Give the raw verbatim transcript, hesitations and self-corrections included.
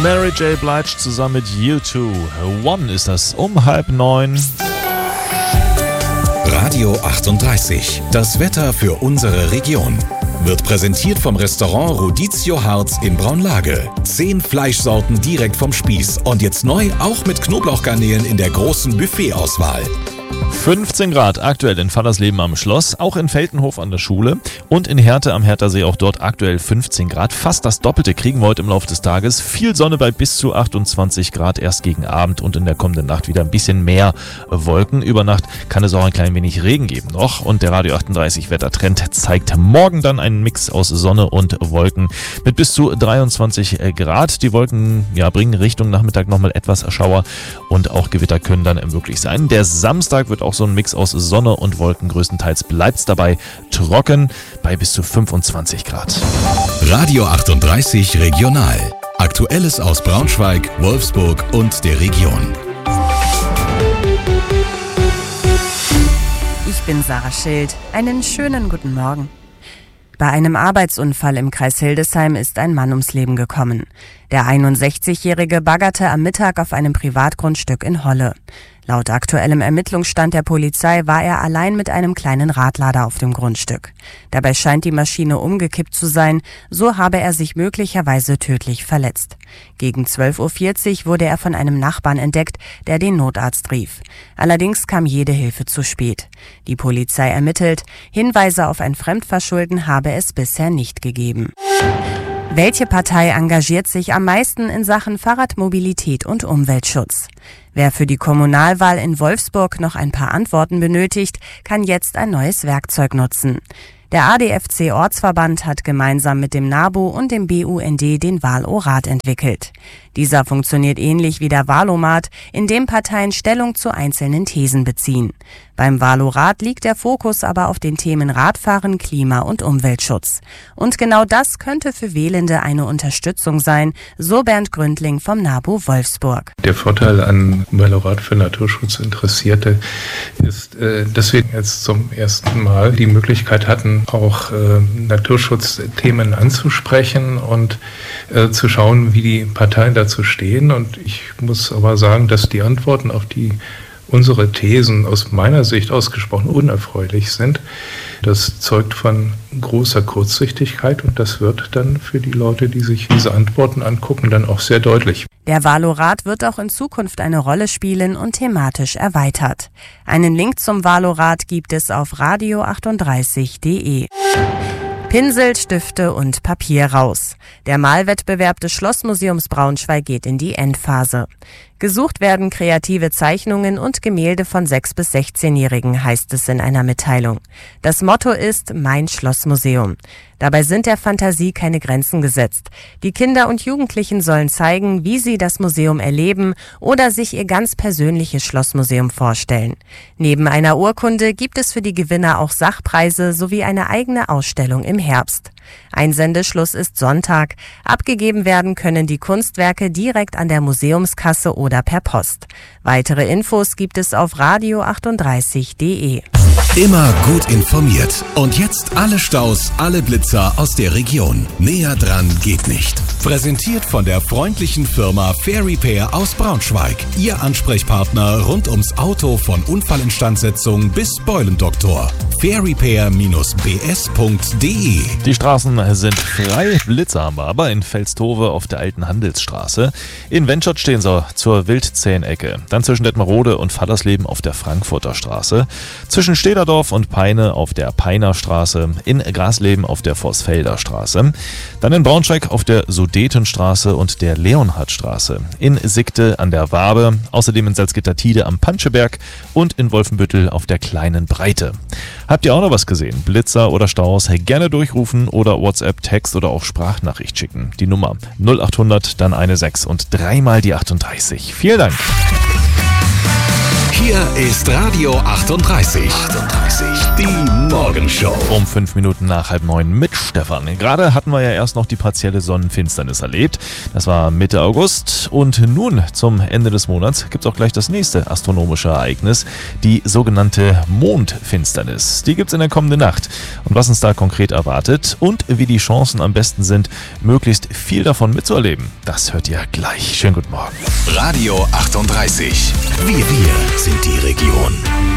Mary J. Blige zusammen mit U zwei. One ist das um halb neun. Radio achtunddreißig. Das Wetter für unsere Region. Wird präsentiert vom Restaurant Rodizio Harz in Braunlage. Zehn Fleischsorten direkt vom Spieß. Und jetzt neu auch mit Knoblauchgarnelen in der großen Buffetauswahl. fünfzehn Grad aktuell in Fallersleben am Schloss, auch in Feltenhof an der Schule und in Herte am Herthersee auch dort aktuell fünfzehn Grad. Fast das Doppelte kriegen wir heute im Laufe des Tages. Viel Sonne bei bis zu achtundzwanzig Grad erst gegen Abend und in der kommenden Nacht wieder ein bisschen mehr Wolken. Über Nacht kann es auch ein klein wenig Regen geben noch und der Radio achtunddreißig Wettertrend zeigt morgen dann einen Mix aus Sonne und Wolken mit bis zu dreiundzwanzig Grad. Die Wolken ja, bringen Richtung Nachmittag nochmal etwas Schauer und auch Gewitter können dann möglich sein. Der Samstag wird auch so ein Mix aus Sonne und Wolken. Größtenteils bleibt es dabei trocken bei bis zu fünfundzwanzig Grad. Radio achtunddreißig Regional. Aktuelles aus Braunschweig, Wolfsburg und der Region. Ich bin Sarah Schild. Einen schönen guten Morgen. Bei einem Arbeitsunfall im Kreis Hildesheim ist ein Mann ums Leben gekommen. Der einundsechzigjährige baggerte am Mittag auf einem Privatgrundstück in Holle. Laut aktuellem Ermittlungsstand der Polizei war er allein mit einem kleinen Radlader auf dem Grundstück. Dabei scheint die Maschine umgekippt zu sein, so habe er sich möglicherweise tödlich verletzt. Gegen zwölf Uhr vierzig wurde er von einem Nachbarn entdeckt, der den Notarzt rief. Allerdings kam jede Hilfe zu spät. Die Polizei ermittelt, Hinweise auf ein Fremdverschulden habe es bisher nicht gegeben. Welche Partei engagiert sich am meisten in Sachen Fahrradmobilität und Umweltschutz? Wer für die Kommunalwahl in Wolfsburg noch ein paar Antworten benötigt, kann jetzt ein neues Werkzeug nutzen. Der A D F C-Ortsverband hat gemeinsam mit dem NABU und dem B U N D den Wahlorat entwickelt. Dieser funktioniert ähnlich wie der Wahlomat, in dem Parteien Stellung zu einzelnen Thesen beziehen. Beim Wahlorat liegt der Fokus aber auf den Themen Radfahren, Klima- und Umweltschutz. Und genau das könnte für Wählende eine Unterstützung sein, so Bernd Gründling vom NABU Wolfsburg. Der Vorteil an Wahlorat für Naturschutzinteressierte ist, dass wir jetzt zum ersten Mal die Möglichkeit hatten, auch Naturschutzthemen anzusprechen und zu schauen, wie die Parteien dazu stehen. Und ich muss aber sagen, dass die Antworten auf die unsere Thesen aus meiner Sicht ausgesprochen unerfreulich sind. Das zeugt von großer Kurzsichtigkeit und das wird dann für die Leute, die sich diese Antworten angucken, dann auch sehr deutlich. Der Wahlorat wird auch in Zukunft eine Rolle spielen und thematisch erweitert. Einen Link zum Wahlorat gibt es auf radio achtunddreißig punkt de. Pinsel, Stifte und Papier raus. Der Malwettbewerb des Schlossmuseums Braunschweig geht in die Endphase. Gesucht werden kreative Zeichnungen und Gemälde von sechs- bis sechzehnjährigen, heißt es in einer Mitteilung. Das Motto ist Mein Schlossmuseum. Dabei sind der Fantasie keine Grenzen gesetzt. Die Kinder und Jugendlichen sollen zeigen, wie sie das Museum erleben oder sich ihr ganz persönliches Schlossmuseum vorstellen. Neben einer Urkunde gibt es für die Gewinner auch Sachpreise sowie eine eigene Ausstellung im Herbst. Einsendeschluss ist Sonntag. Abgegeben werden können die Kunstwerke direkt an der Museumskasse oder per Post. Weitere Infos gibt es auf radio achtunddreißig punkt de. Immer gut informiert. Und jetzt alle Staus, alle Blitzer aus der Region. Näher dran geht nicht. Präsentiert von der freundlichen Firma Fair Repair aus Braunschweig. Ihr Ansprechpartner rund ums Auto von Unfallinstandsetzung bis Beulendoktor. fair repair dash b s punkt de. Die Straßen sind frei, Blitzer haben wir aber in Velstove auf der alten Handelsstraße. In Wendschott stehen sie zur Wildzähnecke. Dann zwischen Detmerode und Fallersleben auf der Frankfurter Straße. Zwischen Stederdorf und Peine auf der Peiner Straße. In Grasleben auf der Vorsfelder Straße. Dann in Braunschweig auf der Sudetenstraße und der Leonhardstraße. In Sigte an der Wabe. Außerdem in Salzgitter-Tide am Panscheberg und in Wolfenbüttel auf der Kleinen Breite. Habt ihr auch noch was gesehen? Blitzer oder Staus? Gerne durchrufen oder WhatsApp, Text oder auch Sprachnachricht schicken. Die Nummer null achthundert, dann eine sechs und dreimal die achtunddreißig. Vielen Dank. Hier ist Radio achtunddreißig. achtunddreißig. Die Morgenshow. Um fünf Minuten nach halb neun mit Stefan. Gerade hatten wir ja erst noch die partielle Sonnenfinsternis erlebt. Das war Mitte August. Und nun zum Ende des Monats gibt es auch gleich das nächste astronomische Ereignis, die sogenannte Mondfinsternis. Die gibt es in der kommenden Nacht. Und was uns da konkret erwartet und wie die Chancen am besten sind, möglichst viel davon mitzuerleben, das hört ihr gleich. Schönen guten Morgen. Radio achtunddreißig. Wir, wir sind die Region.